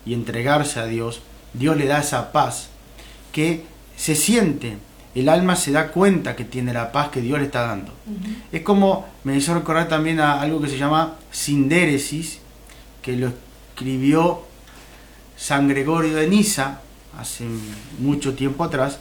y entregarse a Dios, Dios le da esa paz que se siente. El alma se da cuenta que tiene la paz que Dios le está dando. Es como, me hizo recordar también a algo que se llama sindéresis, que lo escribió San Gregorio de Niza hace mucho tiempo atrás.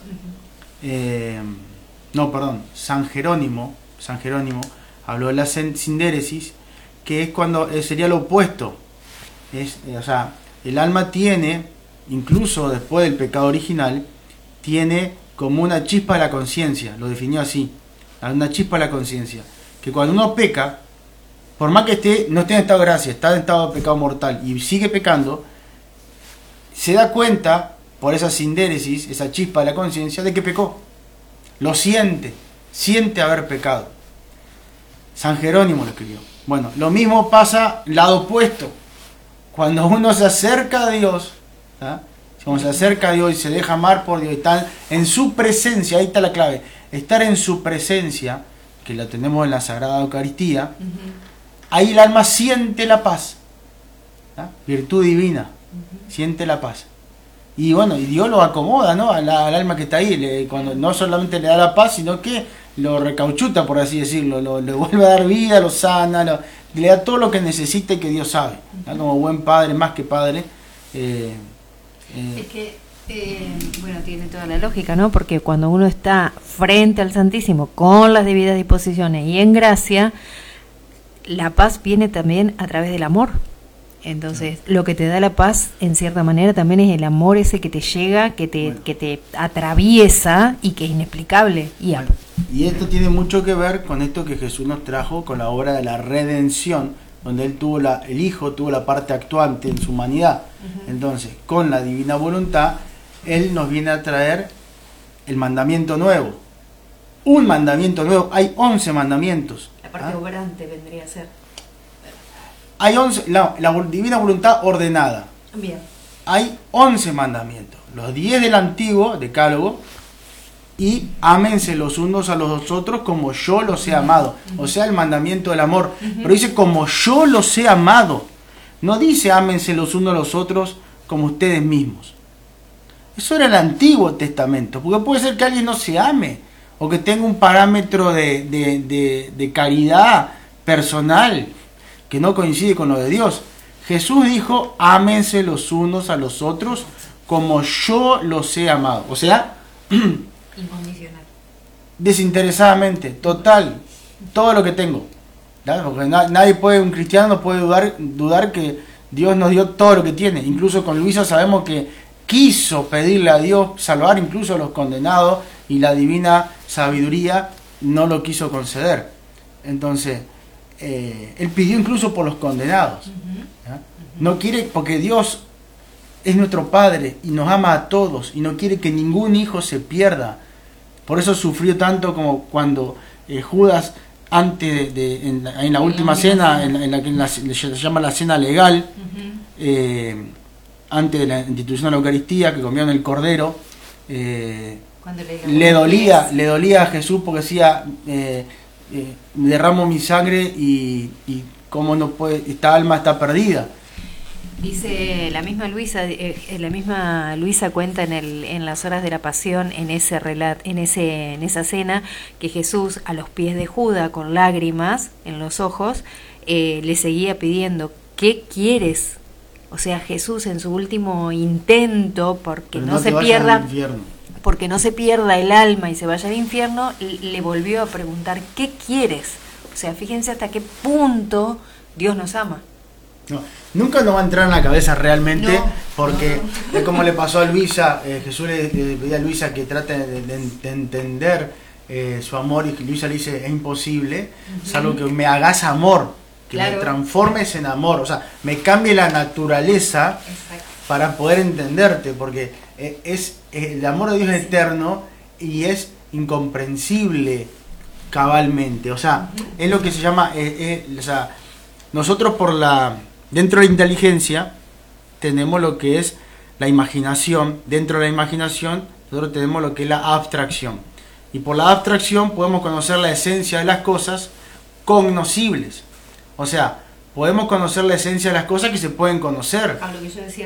San Jerónimo habló de la sindéresis, que es cuando sería lo opuesto. O sea, el alma tiene, incluso después del pecado original, tiene como una chispa de la conciencia, lo definió así, una chispa de la conciencia, que cuando uno peca, por más que no esté en estado de gracia, está en estado de pecado mortal y sigue pecando, se da cuenta, por esa sindéresis, esa chispa de la conciencia, de que pecó. Lo siente haber pecado. San Jerónimo lo escribió. Bueno, lo mismo pasa lado opuesto. Cuando uno se acerca a Dios, cuando se acerca a Dios y se deja amar por Dios, está en su presencia, ahí está la clave, estar en su presencia, que la tenemos en la Sagrada Eucaristía, ahí el alma siente la paz, virtud divina, siente la paz. Y bueno, y Dios lo acomoda, ¿no? al alma que está ahí, cuando no solamente le da la paz, sino que lo recauchuta, por así decirlo, le vuelve a dar vida, lo sana, le da todo lo que necesita y que Dios sabe, como buen padre, más que padre. Es que, bueno, tiene toda la lógica, ¿no? Porque cuando uno está frente al Santísimo con las debidas disposiciones y en gracia, la paz viene también a través del amor. Entonces, lo que te da la paz, en cierta manera, también es el amor ese que te llega, que te atraviesa y que es inexplicable. Y esto tiene mucho que ver con esto que Jesús nos trajo con la obra de la redención, donde él el Hijo tuvo la parte actuante en su humanidad. Entonces, con la divina voluntad, él nos viene a traer el mandamiento nuevo. Un mandamiento nuevo. Hay 11 mandamientos. La parte obrante vendría a ser. Hay 11, la divina voluntad ordenada. Bien. Hay 11 mandamientos. Los 10 del antiguo decálogo. Y ámense los unos a los otros como yo los he amado. O sea, el mandamiento del amor. Pero dice como yo los he amado. No dice ámense los unos a los otros como ustedes mismos. Eso era el Antiguo Testamento. Porque puede ser que alguien no se ame. O que tenga un parámetro de caridad personal que no coincide con lo de Dios. Jesús dijo ámense los unos a los otros como yo los he amado. O sea, incondicional, desinteresadamente, total, todo lo que tengo, porque nadie puede, un cristiano no puede dudar que Dios nos dio todo lo que tiene. Incluso con Luisa sabemos que quiso pedirle a Dios salvar incluso a los condenados y la divina sabiduría no lo quiso conceder. Entonces él pidió incluso por los condenados. No quiere, porque Dios es nuestro Padre y nos ama a todos y no quiere que ningún hijo se pierda. Por eso sufrió tanto como cuando Judas, antes en la última cena, en la que se llama la cena legal, antes de la institución de la Eucaristía, que comieron el cordero, le dolía a Jesús porque decía, derramo mi sangre y cómo no puede, esta alma está perdida. Dice la misma Luisa cuenta en las horas de la pasión, en ese relato, en esa cena, que Jesús a los pies de Judas con lágrimas en los ojos le seguía pidiendo, ¿qué quieres? O sea, Jesús en su último intento porque no se pierda el alma y se vaya al infierno, le volvió a preguntar, ¿qué quieres? O sea, fíjense hasta qué punto Dios nos ama. No, nunca nos va a entrar en la cabeza realmente, porque es como le pasó a Luisa. Jesús le pedía a Luisa que trate de entender su amor, y Luisa le dice, es imposible, salvo que me hagas amor, que me transformes en amor, o sea, me cambie la naturaleza. Exacto. Para poder entenderte, porque el amor de Dios es eterno y es incomprensible cabalmente. O sea, es lo que se llama, o sea, nosotros dentro de la inteligencia tenemos lo que es la imaginación. Dentro de la imaginación nosotros tenemos lo que es la abstracción. Y por la abstracción podemos conocer la esencia de las cosas cognoscibles. O sea, podemos conocer la esencia de las cosas que se pueden conocer. A lo que yo decía